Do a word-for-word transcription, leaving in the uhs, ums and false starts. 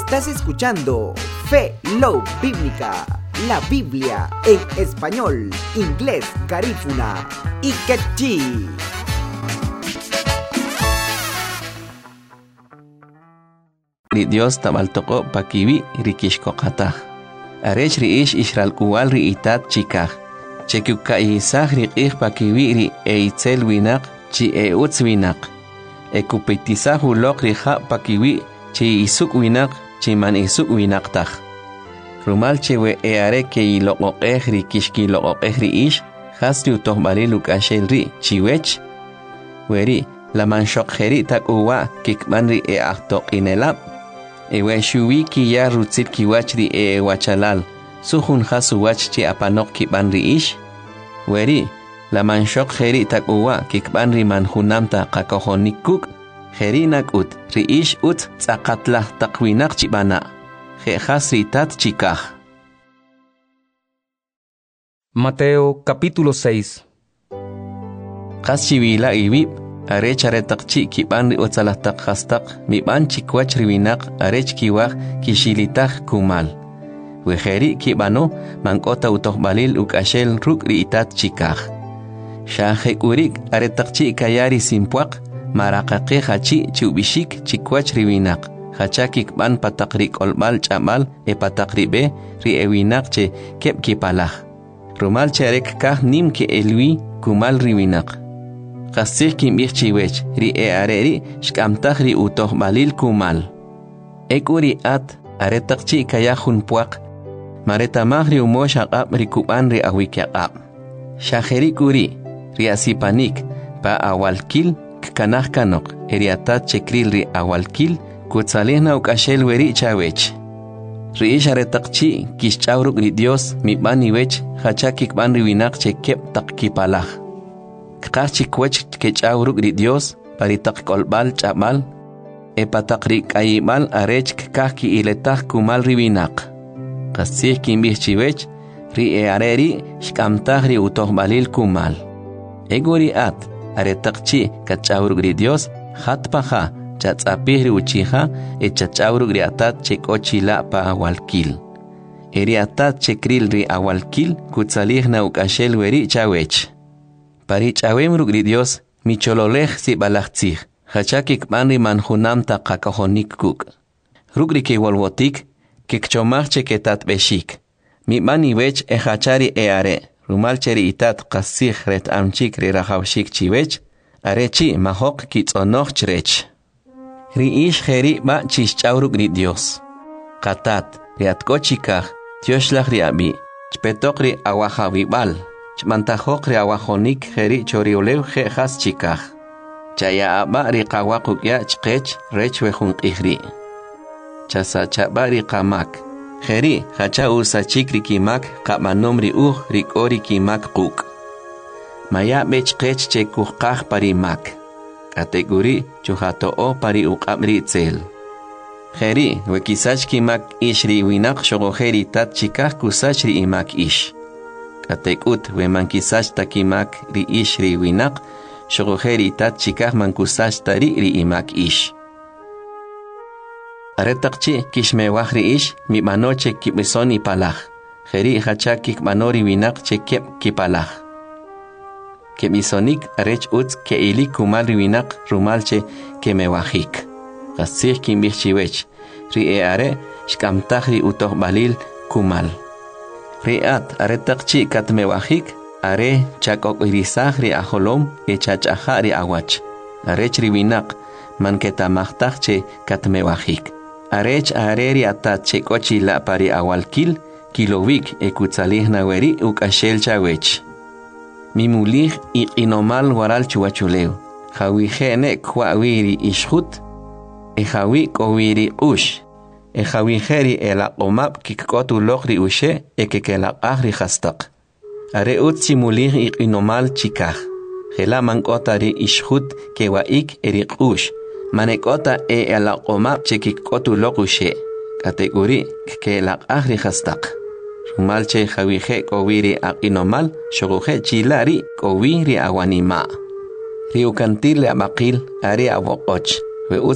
Estás escuchando Fe Love Bíblica, la Biblia en español, inglés, garífuna y quechí. Dios tabaltoko pakiwi rikishko qatah. Arech riish ishral kuwal riitat chikah. Chekuka isah riqih pakiwi ri eitzel winak chi eutz winak. Ekupitisah ulok riha pakiwi chi isuk winak chi man isuk winak tah. Rumal chewe eare ke iloqoqeh rikishki loqoqeh riish khasri utohbali lukashel ri chiwech. Weri laman shokjeri tak uwa kikman ri e ahtoq inelab. Ewe shuwi ki ya rutzit ki wachri e wachalal suhun khasu wach chi apanok ki banri ish. Weri la manshok kheri tak uwa ki banri man hunamta qakohonik kuk kheri nak ut ri ish ut tsaqatlah taqwinak chi bana khe khasri tat chikah. Mateo capítulo seis. Qaschiwila iwib arech aretak chi ki banri otsalahtak khastak mi ban chikwach riwinak arech kiwah kishilitak kumal. Weheri ki bano mankota utohbalil ukashel ruk riitat chikah. Shahek urik aretak chi kayari simpuak marakake hachi chubishik chikwach riwinak. Hachakik ban patakrik olbal chamal e patakribe ri ewinak che kep kipalah. Rumal cherek kah nim ke elwi kumal riwinak. Qasih kim ichchiwech ri e areri shkamtah ri utoh balil kumal. Ekuri at aretak chi kayahun puak. Maretamah ri umosh aqab ri kuban ri awikyaqab. Shaheri kuri ri asipanik pa awalkil kkanah kanok eriatat chekril ri awalkil kutsalihna ukashel weri chawech. Ri ish aretak chi kishchawruk ri Dios mi bani wech hachakik ban ri winak chekep tak kipalah. Kaqchi kwech kechawruk ri Dios paritak kolbal chamal e patakri kayimal arech kaki iletah kumal riwinak. Qasih kimbih chiwech ri e areri shkamtah ri utohbalil kumal. Eguri at aretakchi kachawruk ri Dios hatpaha chatzapih ri uchiha e chachawruk ri atat chekochila pa awalkil. Eri atat chekril ri awalkil kutsalihna ukashel weri chawech. Parich awem rugri Dios mi chololej si balachtzih. Hachakik manri manjunam ta qakahonik kuk. Rugri ke wolwotik kikchomach cheketat beshik. Mi mani wech e hachari e are. Rumal cheri itat qasih ret amchik ri rahawshik chiwech. Are chi mahok kitzonoch chrech. Ri ish heri ba chischawruk ri Dios. Qatat ri atkochikah tioshlach ri abi. Chpetok ri awahawibal. Chmantajok ri awajonik jeri choriolew je has chikah. Chaya aba ri qawaquk ya chqech rech wejun qihri. Chasa chaba ri qamak. Jeri hacha usa chikri kimak qabanom ri uj ri kori kimak quk. Maya bech qech che kuqaj pari mak. Kategori chuhato o pari uqab ri tzel. Jeri wekisach kimak ish ri winak shogojeri tat chikah kusach ri imak ish. Katekut we mankisach takimak ri ish ri winak shogojeri tat chikah mankusach tari ri imak ish. Aretakchi kishmewah ri ish mi manoche kibisoni palah. Jeri hachakik manori winak chekep kipalah. Kebisonik arech utz ke ili kumal ri winak rumalche kemewahik. Qasih kimbih chiwech ri e are shkamtah ri utoh balil kumal. Riat aretakchi katmewahik are chakok irisah ri aholom e chachaha ri awach. Arech ri winak man ketamahtaj che katmewahik. Arech are ri atat che kochi la pari awalkil kilowik e kutsalihna weri ukashel chawech. Mimulih i inomal waral chuachuleo. Jawi jene kwa wiri ishut e jawi kowiri ush. E jawinjeri el aqomab kikotu logri ushe e kekela agri hastak. Are utsi mulih iqinomal chikah. Jela mankota ri ishhut kewaik erik ush. Manekota e el aqomab chekikotu logushe. Kategori kekela agri hastak. Rumalche jawinje kowiri aqinomal shoguje chilari kowiri awanima. Riukantil abaqil are abokoch.